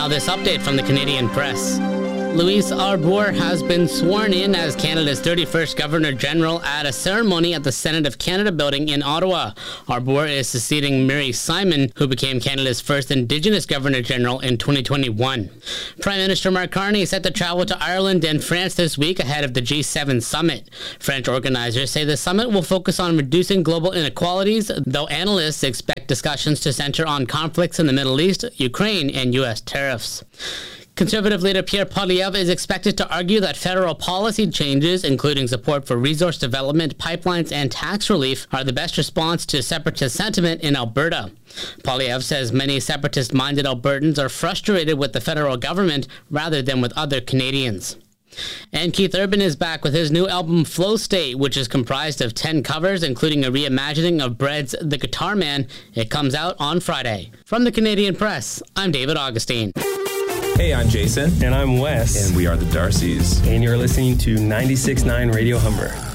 Now this update from the Canadian Press. Louise Arbour has been sworn in as Canada's 31st Governor-General at a ceremony at the Senate of Canada building in Ottawa. Arbour is succeeding Mary Simon, who became Canada's first Indigenous Governor-General in 2021. Prime Minister Mark Carney is set to travel to Ireland and France this week ahead of the G7 summit. French organizers say the summit will focus on reducing global inequalities, though analysts expect discussions to center on conflicts in the Middle East, Ukraine, and U.S. tariffs. Conservative leader Pierre Poilievre is expected to argue that federal policy changes, including support for resource development, pipelines, and tax relief, are the best response to separatist sentiment in Alberta. Poilievre says many separatist-minded Albertans are frustrated with the federal government rather than with other Canadians. And Keith Urban is back with his new album Flow State, which is comprised of 10 covers, including a reimagining of Bread's The Guitar Man. It comes out on Friday. From the Canadian Press, I'm David Augustine. Hey, I'm Jason. And I'm Wes. And we are the Darcys. And you're listening to 96.9 Radio Humber.